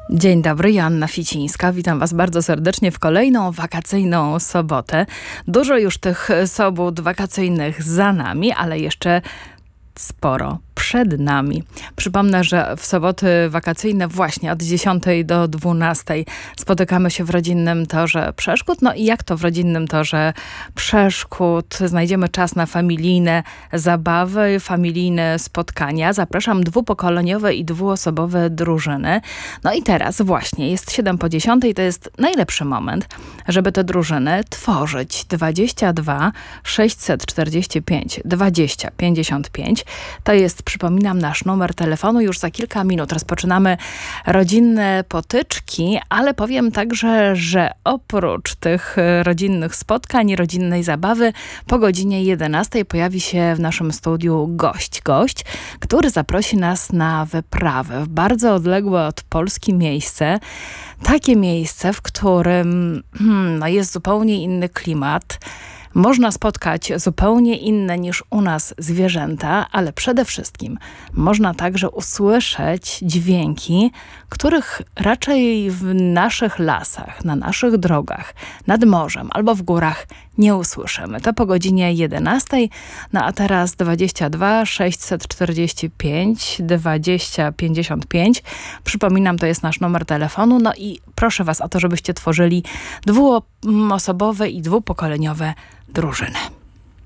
Dzień dobry, Joanna Ficińska. Witam Was bardzo serdecznie w kolejną wakacyjną sobotę. Dużo już tych sobot wakacyjnych za nami, ale jeszcze sporo przed nami. Przypomnę, że w soboty wakacyjne właśnie od 10 do 12 spotykamy się w rodzinnym torze przeszkód. No i jak to w rodzinnym torze przeszkód? Znajdziemy czas na familijne zabawy, familijne spotkania. Zapraszam dwupokoleniowe i dwuosobowe drużyny. No i teraz właśnie jest 7 po 10 i to jest najlepszy moment, żeby te drużyny tworzyć. 22 645 20 55 to jest, przypominam, nasz numer telefonu. Już za kilka minut rozpoczynamy rodzinne potyczki, ale powiem także, że oprócz tych rodzinnych spotkań, rodzinnej zabawy, po godzinie 11 pojawi się w naszym studiu gość, który zaprosi nas na wyprawę w bardzo odległe od Polski miejsce. Takie miejsce, w którym jest zupełnie inny klimat. Można spotkać zupełnie inne niż u nas zwierzęta, ale przede wszystkim można także usłyszeć dźwięki, których raczej w naszych lasach, na naszych drogach, nad morzem albo w górach nie usłyszymy. To po godzinie 11. No a teraz 22 645 20 55. Przypominam, to jest nasz numer telefonu. No i proszę Was o to, żebyście tworzyli dwuosobowe i dwupokoleniowe drużyny.